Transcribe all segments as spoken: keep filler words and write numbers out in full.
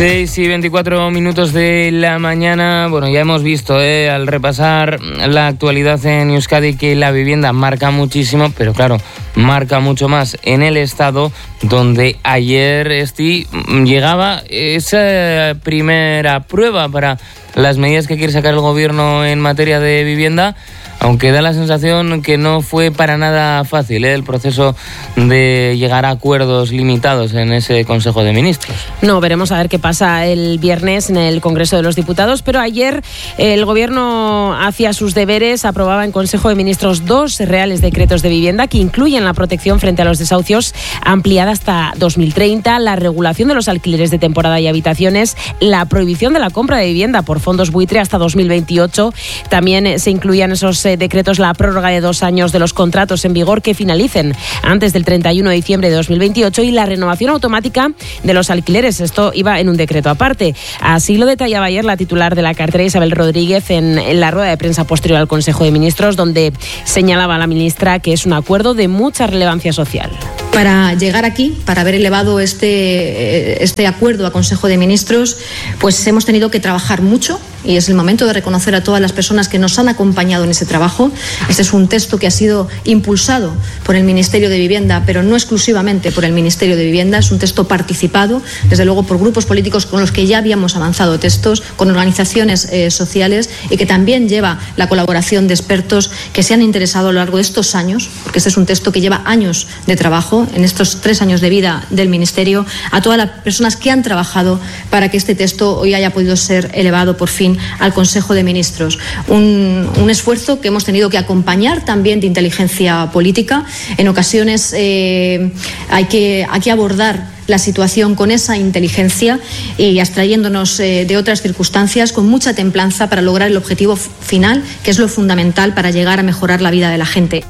seis y veinticuatro minutos de la mañana. Bueno, ya hemos visto eh, al repasar la actualidad en Euskadi que la vivienda marca muchísimo, pero claro, marca mucho más en el Estado, donde ayer Esti llegaba esa primera prueba para las medidas que quiere sacar el gobierno en materia de vivienda, aunque da la sensación que no fue para nada fácil ¿eh? el proceso de llegar a acuerdos limitados en ese Consejo de Ministros. No, veremos a ver qué pasa el viernes en el Congreso de los Diputados, pero ayer el Gobierno hacía sus deberes, aprobaba en Consejo de Ministros dos reales decretos de vivienda que incluyen la protección frente a los desahucios ampliada hasta dos mil treinta, la regulación de los alquileres de temporada y habitaciones, la prohibición de la compra de vivienda por fondos buitre hasta dos mil veintiocho. También se incluían esos decretos la prórroga de dos años de los contratos en vigor que finalicen antes del treinta y uno de diciembre de dos mil veintiocho y la renovación automática de los alquileres. Esto iba en un decreto aparte. Así lo detallaba ayer la titular de la cartera, Isabel Rodríguez, en, en la rueda de prensa posterior al Consejo de Ministros, donde señalaba a la ministra que es un acuerdo de mucha relevancia social. Para llegar aquí, para haber elevado este, este acuerdo a Consejo de Ministros, pues hemos tenido que trabajar mucho y es el momento de reconocer a todas las personas que nos han acompañado en ese trabajo. Este es un texto que ha sido impulsado por el Ministerio de Vivienda, pero no exclusivamente por el Ministerio de Vivienda. Es un texto participado, desde luego, por grupos políticos con los que ya habíamos avanzado textos, con organizaciones eh, sociales y que también lleva la colaboración de expertos que se han interesado a lo largo de estos años, porque este es un texto que lleva años de trabajo, en estos tres años de vida del Ministerio, a todas las personas que han trabajado para que este texto hoy haya podido ser elevado por fin al Consejo de Ministros. Un, un esfuerzo que hemos tenido que acompañar también de inteligencia política. En ocasiones eh, hay que, hay que abordar la situación con esa inteligencia y abstrayéndonos eh, de otras circunstancias con mucha templanza para lograr el objetivo final, que es lo fundamental para llegar a mejorar la vida de la gente.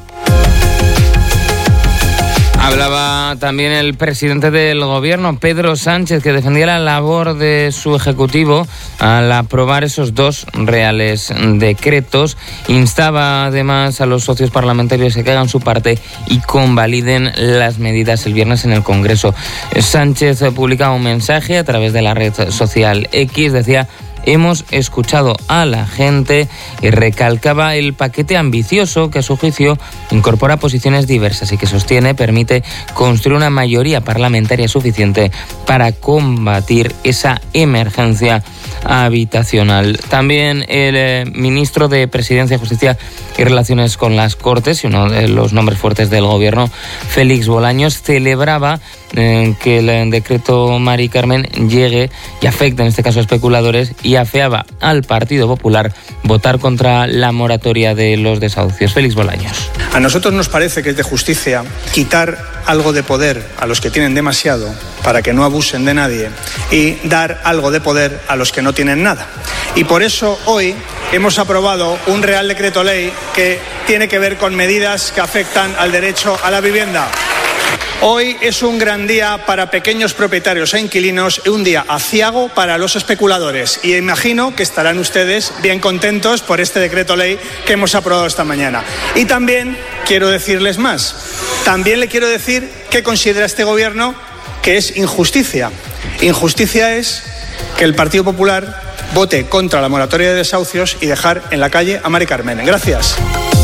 Hablaba también el presidente del Gobierno, Pedro Sánchez, que defendía la labor de su Ejecutivo al aprobar esos dos reales decretos. Instaba además a los socios parlamentarios a que hagan su parte y convaliden las medidas el viernes en el Congreso. Sánchez publicaba un mensaje a través de la red social X, decía: hemos escuchado a la gente, y recalcaba el paquete ambicioso que a su juicio incorpora posiciones diversas y que sostiene permite construir una mayoría parlamentaria suficiente para combatir esa emergencia habitacional. También el eh, ministro de Presidencia, Justicia y Relaciones con las Cortes, y uno de los nombres fuertes del Gobierno, Félix Bolaños, celebraba eh, que el decreto Mari Carmen llegue y afecte en este caso a especuladores, y afeaba al Partido Popular votar contra la moratoria de los desahucios. Félix Bolaños. A nosotros nos parece que es de justicia quitar algo de poder a los que tienen demasiado para que no abusen de nadie y dar algo de poder a los que no tienen nada. Y por eso hoy hemos aprobado un Real Decreto Ley que tiene que ver con medidas que afectan al derecho a la vivienda. Hoy es un gran día para pequeños propietarios e inquilinos y un día aciago para los especuladores. Y imagino que estarán ustedes bien contentos por este decreto ley que hemos aprobado esta mañana. Y también quiero decirles más. También le quiero decir que considera este gobierno que es injusticia. Injusticia es que el Partido Popular vote contra la moratoria de desahucios y dejar en la calle a Mari Carmen. Gracias.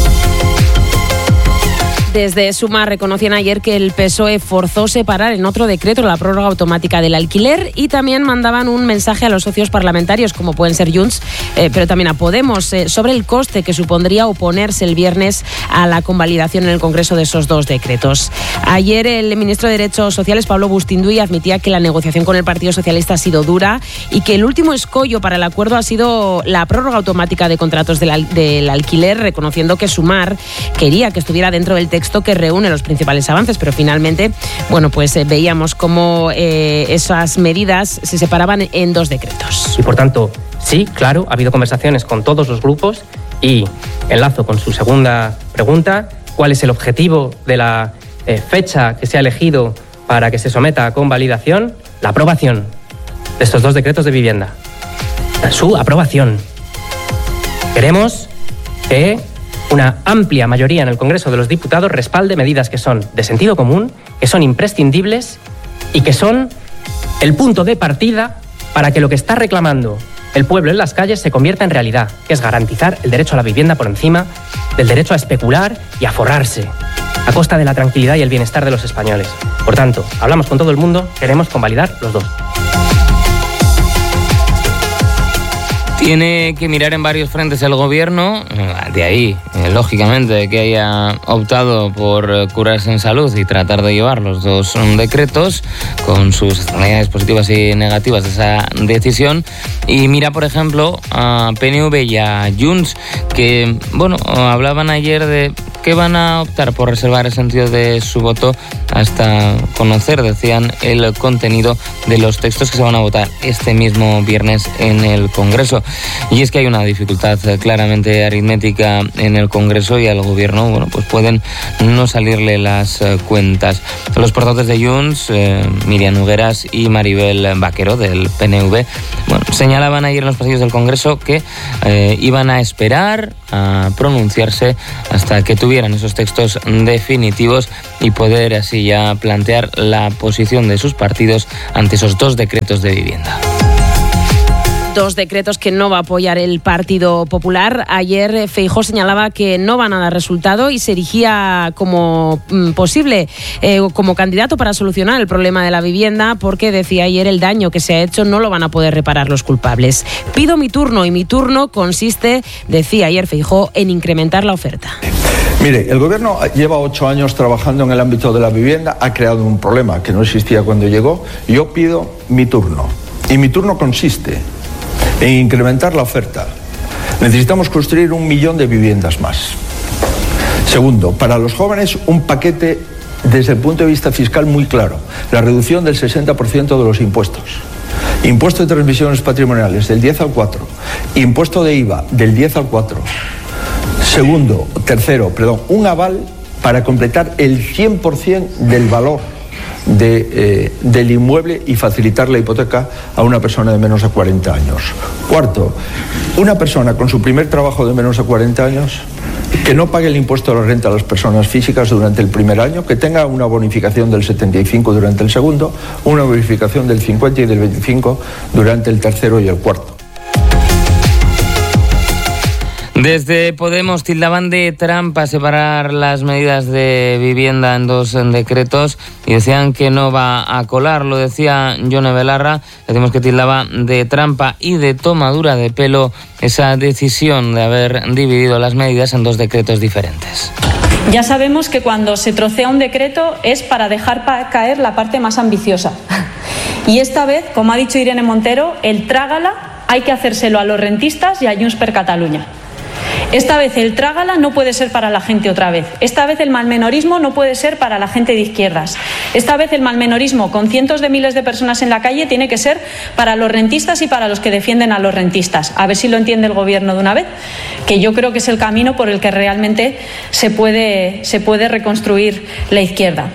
Desde Sumar reconocían ayer que el P S O E forzó separar en otro decreto la prórroga automática del alquiler, y también mandaban un mensaje a los socios parlamentarios, como pueden ser Junts, eh, pero también a Podemos, eh, sobre el coste que supondría oponerse el viernes a la convalidación en el Congreso de esos dos decretos. Ayer el ministro de Derechos Sociales, Pablo Bustinduy, admitía que la negociación con el Partido Socialista ha sido dura y que el último escollo para el acuerdo ha sido la prórroga automática de contratos del, al- del alquiler, reconociendo que Sumar quería que estuviera dentro del texto que reúne los principales avances, pero finalmente, bueno, pues eh, veíamos cómo eh, esas medidas se separaban en dos decretos. Y por tanto, sí, claro, ha habido conversaciones con todos los grupos, y enlazo con su segunda pregunta: ¿cuál es el objetivo de la eh, fecha que se ha elegido para que se someta a convalidación? La aprobación de estos dos decretos de vivienda. Su aprobación. Queremos que una amplia mayoría en el Congreso de los Diputados respalde medidas que son de sentido común, que son imprescindibles y que son el punto de partida para que lo que está reclamando el pueblo en las calles se convierta en realidad, que es garantizar el derecho a la vivienda por encima del derecho a especular y a forrarse, a costa de la tranquilidad y el bienestar de los españoles. Por tanto, hablamos con todo el mundo, queremos convalidar los dos. Tiene que mirar en varios frentes el gobierno, de ahí, eh, lógicamente, que haya optado por curarse en salud y tratar de llevar los dos decretos con sus externalidades positivas y negativas de esa decisión. Y mira, por ejemplo, a P N V y a Junts, que, bueno, hablaban ayer de que van a optar por reservar el sentido de su voto hasta conocer, decían, el contenido de los textos que se van a votar este mismo viernes en el Congreso. Y es que hay una dificultad claramente aritmética en el Congreso y al Gobierno, bueno, pues pueden no salirle las cuentas. Los portavoces de Junts, eh, Miriam Nogueras y Maribel Vaquero, del P N V, bueno, señalaban ayer en los pasillos del Congreso que eh, iban a esperar a pronunciarse hasta que tuvieran esos textos definitivos y poder así ya plantear la posición de sus partidos ante esos dos decretos de vivienda. Dos decretos que no va a apoyar el Partido Popular. Ayer Feijóo señalaba que no van a dar resultado y se erigía como mm, posible, eh, como candidato para solucionar el problema de la vivienda, porque decía ayer el daño que se ha hecho no lo van a poder reparar los culpables. Pido mi turno, y mi turno consiste, decía ayer Feijóo, en incrementar la oferta. Mire, el Gobierno lleva ocho años trabajando en el ámbito de la vivienda, ha creado un problema que no existía cuando llegó. Yo pido mi turno, y mi turno consiste en incrementar la oferta. Necesitamos construir un millón de viviendas más. Segundo, para los jóvenes un paquete desde el punto de vista fiscal muy claro. La reducción del sesenta por ciento de los impuestos. Impuesto de transmisiones patrimoniales del diez al cuatro. Impuesto de I V A del diez al cuatro. Segundo, tercero, perdón, un aval para completar el cien por ciento del valor De, eh, del inmueble y facilitar la hipoteca a una persona de menos de cuarenta años. Cuarto, una persona con su primer trabajo de menos de cuarenta años que no pague el impuesto a la renta a las personas físicas durante el primer año, que tenga una bonificación del setenta y cinco durante el segundo, una bonificación del cincuenta y del veinticinco durante el tercero y el cuarto. Desde Podemos tildaban de trampa separar las medidas de vivienda en dos decretos y decían que no va a colar. Lo decía Yone Belarra, decimos que tildaba de trampa y de tomadura de pelo esa decisión de haber dividido las medidas en dos decretos diferentes. Ya sabemos que cuando se trocea un decreto es para dejar caer la parte más ambiciosa. Y esta vez, como ha dicho Irene Montero, el trágala hay que hacérselo a los rentistas y a Junts per Catalunya. Esta vez el trágala no puede ser para la gente otra vez. Esta vez el malmenorismo no puede ser para la gente de izquierdas. Esta vez el malmenorismo con cientos de miles de personas en la calle tiene que ser para los rentistas y para los que defienden a los rentistas. A ver si lo entiende el Gobierno de una vez, que yo creo que es el camino por el que realmente se puede, se puede reconstruir la izquierda.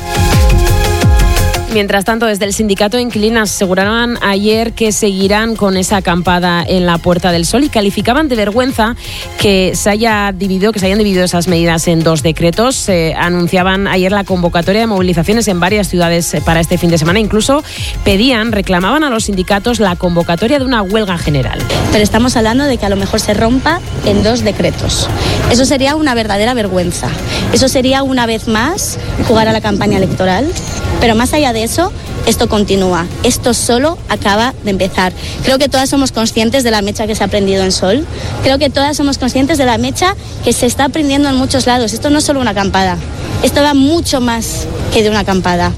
Mientras tanto, desde el sindicato de inquilinas aseguraban ayer que seguirán con esa acampada en la Puerta del Sol y calificaban de vergüenza que se haya dividido, que se hayan dividido esas medidas en dos decretos. Se anunciaban ayer la convocatoria de movilizaciones en varias ciudades para este fin de semana. Incluso pedían, reclamaban a los sindicatos la convocatoria de una huelga general. Pero estamos hablando de que a lo mejor se rompa en dos decretos. Eso sería una verdadera vergüenza. Eso sería una vez más jugar a la campaña electoral. Pero más allá de eso, esto continúa. Esto solo acaba de empezar. Creo que todas somos conscientes de la mecha que se ha prendido en Sol. Creo que todas somos conscientes de la mecha que se está prendiendo en muchos lados. Esto no es solo una acampada. Esto va mucho más que de una acampada.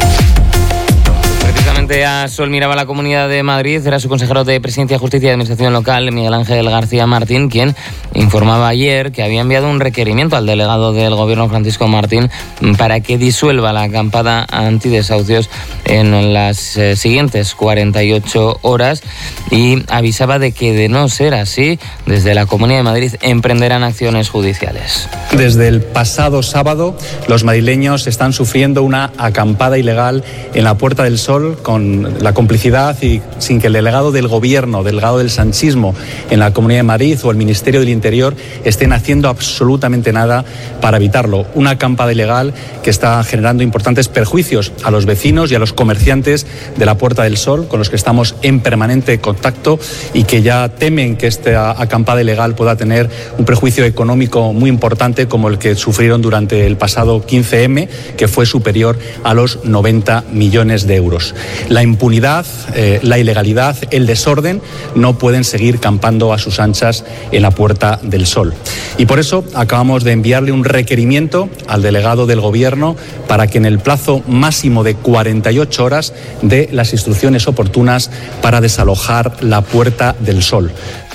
A Sol miraba la Comunidad de Madrid, era su consejero de Presidencia, Justicia y Administración Local, Miguel Ángel García Martín, quien informaba ayer que había enviado un requerimiento al delegado del Gobierno, Francisco Martín, para que disuelva la acampada antidesahucios en las eh, siguientes cuarenta y ocho horas y avisaba de que, de no ser así, desde la Comunidad de Madrid emprenderán acciones judiciales. Desde el pasado sábado, los madrileños están sufriendo una acampada ilegal en la Puerta del Sol con con la complicidad y sin que el delegado del gobierno, delegado del sanchismo en la Comunidad de Madrid o el Ministerio del Interior estén haciendo absolutamente nada para evitarlo. Una acampada ilegal que está generando importantes perjuicios a los vecinos y a los comerciantes de la Puerta del Sol, con los que estamos en permanente contacto y que ya temen que esta acampada ilegal pueda tener un perjuicio económico muy importante como el que sufrieron durante el pasado quince eme, que fue superior a los noventa millones de euros. La impunidad, eh, la ilegalidad, el desorden no pueden seguir campando a sus anchas en la Puerta del Sol. Y por eso acabamos de enviarle un requerimiento al delegado del Gobierno para que en el plazo máximo de cuarenta y ocho horas dé las instrucciones oportunas para desalojar la Puerta del Sol.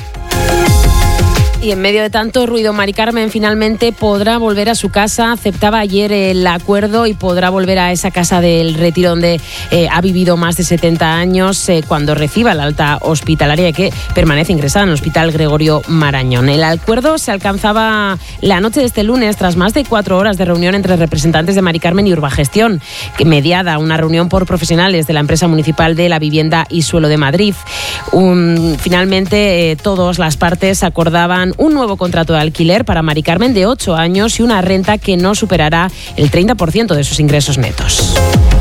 Y en medio de tanto ruido, Mari Carmen finalmente podrá volver a su casa. Aceptaba ayer el acuerdo y podrá volver a esa casa del Retiro donde eh, ha vivido más de setenta años eh, cuando reciba la alta hospitalaria que permanece ingresada en el Hospital Gregorio Marañón. El acuerdo se alcanzaba la noche de este lunes tras más de cuatro horas de reunión entre representantes de Mari Carmen y Urbagestión, que mediada una reunión por profesionales de la empresa municipal de la vivienda y suelo de Madrid. Un, finalmente, eh, todas las partes acordaban un nuevo contrato de alquiler para Mari Carmen de ocho años y una renta que no superará el treinta por ciento de sus ingresos netos.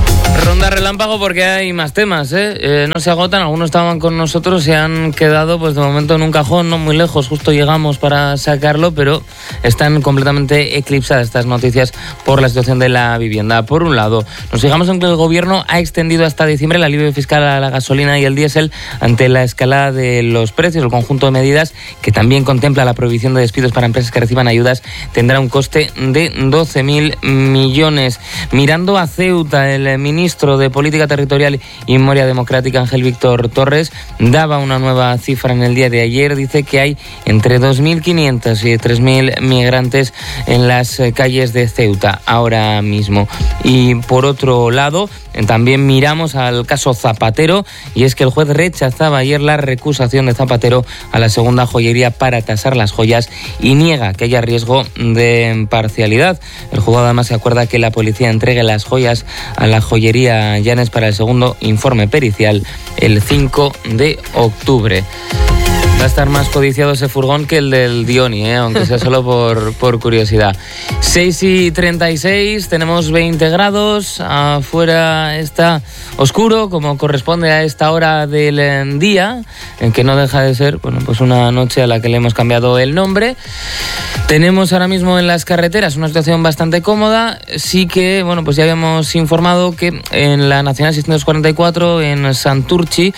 Ronda relámpago porque hay más temas, ¿eh? Eh, no se agotan, algunos estaban con nosotros y han quedado pues de momento en un cajón, no muy lejos, justo llegamos para sacarlo, pero están completamente eclipsadas estas noticias por la situación de la vivienda. Por un lado, nos fijamos en que el gobierno ha extendido hasta diciembre el alivio fiscal a la gasolina y el diésel ante la escalada de los precios. El conjunto de medidas, que también contempla la prohibición de despidos para empresas que reciban ayudas, tendrá un coste de doce mil millones. Mirando a Ceuta, el ministro de Política Territorial y Memoria Democrática, Ángel Víctor Torres, daba una nueva cifra en el día de ayer. Dice que hay entre dos mil quinientos y tres mil migrantes en las calles de Ceuta ahora mismo. Y por otro lado, también miramos al caso Zapatero, y es que el juez rechazaba ayer la recusación de Zapatero a la segunda joyería para tasar las joyas y niega que haya riesgo de parcialidad. El juzgado además se acuerda que la policía entregue las joyas a la joyería Llanes para el segundo informe pericial el cinco de octubre. Va a estar más codiciado ese furgón que el del Dioni, ¿eh? Aunque sea solo por, por curiosidad. seis y treinta y seis, tenemos veinte grados, afuera está oscuro, como corresponde a esta hora del día, en que no deja de ser, bueno, pues una noche a la que le hemos cambiado el nombre. Tenemos ahora mismo en las carreteras una situación bastante cómoda. Sí que, bueno, pues ya habíamos informado que en la Nacional seiscientos cuarenta y cuatro, en Santurchi,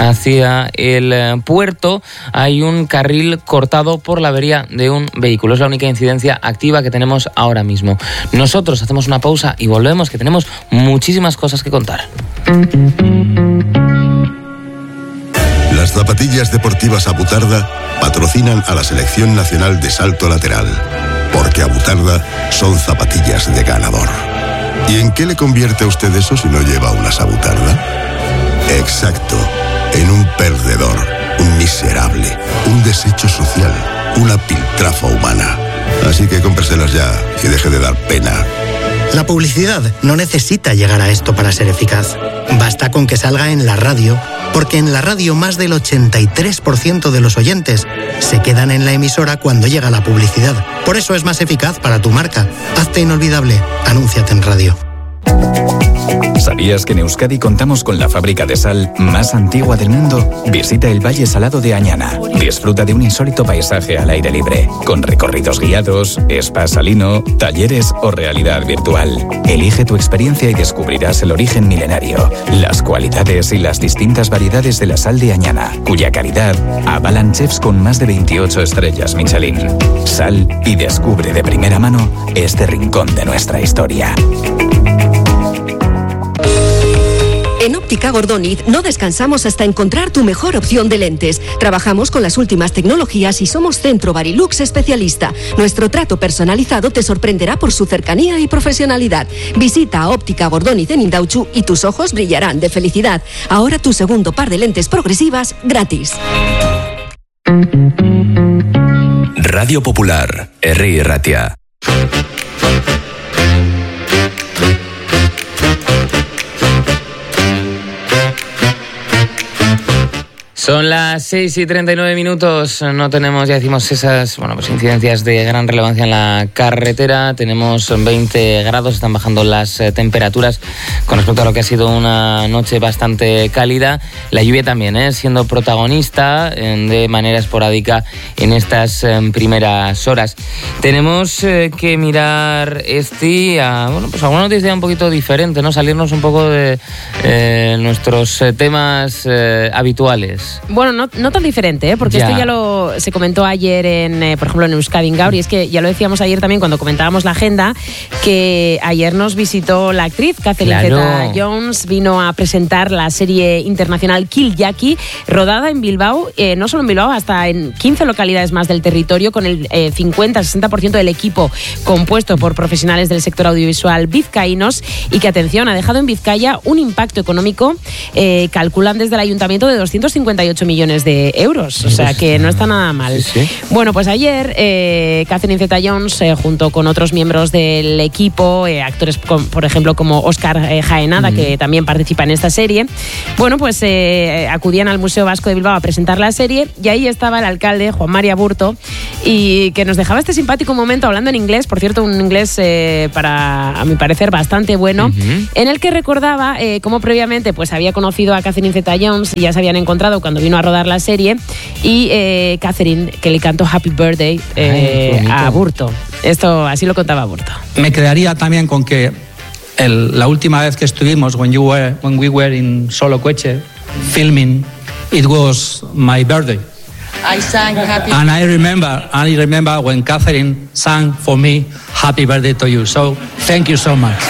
hacia el puerto, hay un carril cortado por la avería de un vehículo. Es la única incidencia activa que tenemos ahora mismo. Nosotros hacemos una pausa y volvemos, que tenemos muchísimas cosas que contar. Las zapatillas deportivas Abutarda patrocinan a la Selección Nacional de Salto Lateral, porque Abutarda son zapatillas de ganador. ¿Y en qué le convierte a usted eso si no lleva unas Abutarda? Exacto, en un perdedor, un miserable, un desecho social, una piltrafa humana. Así que cómpreselas ya y deje de dar pena. La publicidad no necesita llegar a esto para ser eficaz. Basta con que salga en la radio, porque en la radio más del ochenta y tres por ciento de los oyentes se quedan en la emisora cuando llega la publicidad. Por eso es más eficaz para tu marca. Hazte inolvidable. Anúnciate en radio. ¿Sabías que en Euskadi contamos con la fábrica de sal más antigua del mundo? Visita el Valle Salado de Añana. Disfruta de un insólito paisaje al aire libre, con recorridos guiados, spa salino, talleres o realidad virtual. Elige tu experiencia y descubrirás el origen milenario, las cualidades y las distintas variedades de la sal de Añana, cuya calidad avalan chefs con más de veintiocho estrellas Michelin. Sal y descubre de primera mano este rincón de nuestra historia. En Óptica Gordoniz no descansamos hasta encontrar tu mejor opción de lentes. Trabajamos con las últimas tecnologías y somos Centro Barilux especialista. Nuestro trato personalizado te sorprenderá por su cercanía y profesionalidad. Visita a Óptica Gordoniz en Indautxu y tus ojos brillarán de felicidad. Ahora tu segundo par de lentes progresivas gratis. Radio Popular, Herri Irratia. Son las seis y treinta y nueve minutos, no tenemos, ya decimos, esas bueno, pues incidencias de gran relevancia en la carretera. Tenemos veinte grados, están bajando las eh, temperaturas con respecto a lo que ha sido una noche bastante cálida. La lluvia también, ¿eh? siendo protagonista eh, de manera esporádica en estas eh, primeras horas. Tenemos eh, que mirar este a, bueno, pues alguna noticia un poquito diferente, ¿no? Salirnos un poco de eh, nuestros eh, temas eh, habituales. Bueno, no, no tan diferente, ¿eh? porque ya. esto ya lo se comentó ayer, en, eh, por ejemplo, en Euskadi en Gaur, y es que ya lo decíamos ayer también cuando comentábamos la agenda, que ayer nos visitó la actriz Catherine Claro. Zeta-Jones, vino a presentar la serie internacional Kill Jackie, rodada en Bilbao, eh, no solo en Bilbao, hasta en quince localidades más del territorio, con el eh, cincuenta a sesenta por ciento del equipo compuesto por profesionales del sector audiovisual vizcaínos, y que, atención, ha dejado en Vizcaya un impacto económico, eh, calculan desde el ayuntamiento, de doscientos cincuenta y ocho millones de euros, o sea que no está nada mal. Sí, sí. Bueno, pues ayer eh, Catherine Zeta-Jones, eh, junto con otros miembros del equipo, eh, actores con, por ejemplo como Óscar eh, Jaenada, mm. que también participa en esta serie, bueno, pues eh, acudían al Museo Vasco de Bilbao a presentar la serie, y ahí estaba el alcalde, Juan Mari Aburto, y que nos dejaba este simpático momento hablando en inglés, por cierto, un inglés eh, para, a mi parecer, bastante bueno, uh-huh. en el que recordaba eh, cómo previamente pues había conocido a Catherine Zeta-Jones y ya se habían encontrado cuando vino a rodar la serie, y eh, Catherine, que le cantó Happy Birthday eh, Ay, a Aburto. Esto así lo contaba Aburto. Me quedaría también con que el, la última vez que estuvimos, when, you were, when we were in Solo Coche filming, it was my birthday. I sang Happy And I remember, I remember when Catherine sang for me Happy Birthday to you. So thank you so much.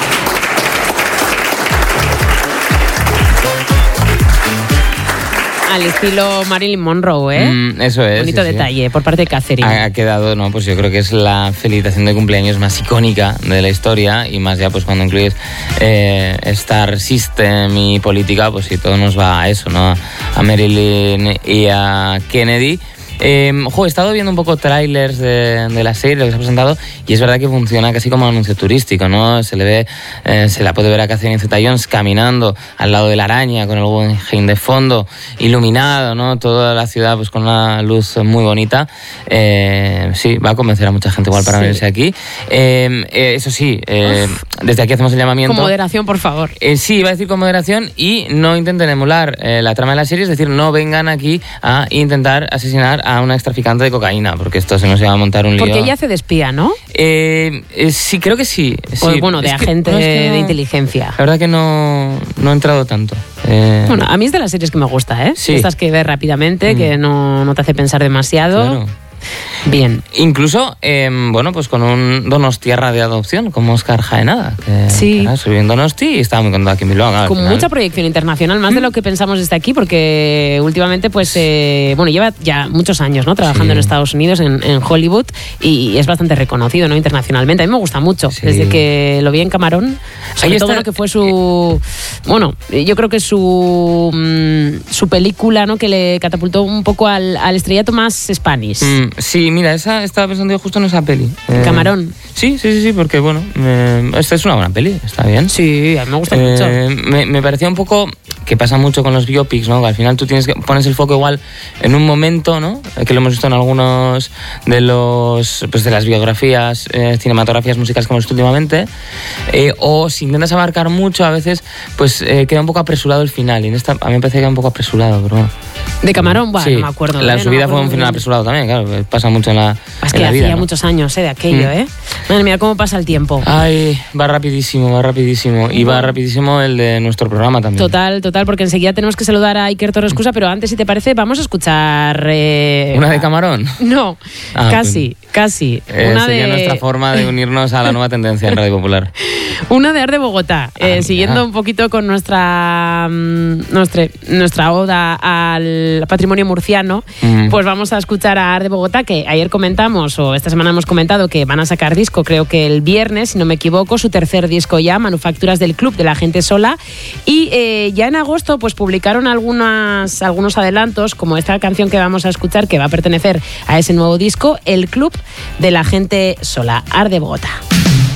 Al estilo Marilyn Monroe, ¿eh? Mm, eso es. Bonito sí, detalle sí. por parte de Catherine. Ha, ha quedado, no, pues yo creo que es la felicitación de cumpleaños más icónica de la historia, y más ya pues cuando incluyes eh, Star System y política, pues sí, todo nos va a eso, ¿no? A Marilyn y a Kennedy. Eh, jo, he estado viendo un poco trailers de, de la serie, lo que se ha presentado, y es verdad que funciona casi como un anuncio turístico, ¿no? Se le ve, eh, se la puede ver a Catherine Zeta-Jones caminando al lado de la araña, con el Guggenheim de fondo, iluminado, ¿no? Toda la ciudad pues con una luz muy bonita. Eh, sí, va a convencer a mucha gente igual para sí. venirse aquí. Eh, eh, eso sí, eh, desde aquí hacemos el llamamiento. Con moderación, por favor. Eh, sí, iba a decir con moderación, y no intenten emular eh, la trama de la serie, es decir, no vengan aquí a intentar asesinar a una extraficante de cocaína, porque esto se nos iba a montar un lío. Porque ella hace de espía, ¿no? Eh, eh, sí, creo que sí. O, sí. bueno, de es agente que, no, es que no, de inteligencia. La verdad que no, no he entrado tanto. Eh... Bueno, a mí es de las series que me gusta, ¿eh? Sí. Estas que ves rápidamente, mm. que no, no te hace pensar demasiado. Claro. Bien. Incluso, eh, bueno, pues con un Donostiarra de adopción, como Óscar Jaenada, que sí. se vivió en Donosti y estaba muy contento aquí en Bilbao. Claro, con mucha proyección internacional, más ¿Mm? de lo que pensamos desde aquí, porque últimamente, pues, eh, bueno, lleva ya muchos años, ¿no? Trabajando sí. en Estados Unidos, en, en Hollywood, y es bastante reconocido, ¿no? Internacionalmente. A mí me gusta mucho, sí. desde que lo vi en Camarón, sobre Ahí todo está. lo que fue su, bueno, yo creo que su, mm, su película, ¿no? Que le catapultó un poco al, al estrellato más Spanish. Mm, sí, mira, esa estaba pensando yo justo en esa peli. Eh, Camarón. Sí, sí, sí, sí, porque bueno, eh, esta es una buena peli, está bien. Sí, a mí me gusta eh, mucho. Me, me parecía un poco que pasa mucho con los biopics, ¿no? Que al final tú tienes que pones el foco igual en un momento, ¿no? Que lo hemos visto en algunos de los pues de las biografías eh, cinematográficas musicales que hemos visto últimamente, eh, o si intentas abarcar mucho, a veces pues eh, queda un poco apresurado el final, y en esta a mí me parece que queda un poco apresurado, pero bueno. De Camarón, bueno, sí. no me acuerdo. La ¿eh? subida no fue un final apresurado también, claro, pasa mucho en la Es en que la hacía vida, ¿no? muchos años, ¿eh? De aquello, ¿eh? Madre mía, cómo pasa el tiempo. Ay, va rapidísimo, va rapidísimo. Y va rapidísimo el de nuestro programa también. Total, total, porque enseguida tenemos que saludar a Iker Torrescusa, pero antes, si te parece, vamos a escuchar... Eh, ¿Una de Camarón? No, ah, casi, pues, casi. Eh, una sería de... nuestra forma de unirnos a la nueva tendencia en Radio Popular. Una de Ar de Bogotá, ah, eh, siguiendo un poquito con nuestra, nuestra, nuestra oda al patrimonio murciano, mm. pues vamos a escuchar a Ar de Bogotá, que ayer comentamos, o esta semana hemos comentado, que van a sacar disco, creo que el viernes, si no me equivoco, su tercer disco ya, Manufacturas del Club de la Gente Sola, y eh, ya en agosto pues publicaron algunas, algunos adelantos, como esta canción que vamos a escuchar, que va a pertenecer a ese nuevo disco, El Club de la Gente Sola, Ar de Bogotá.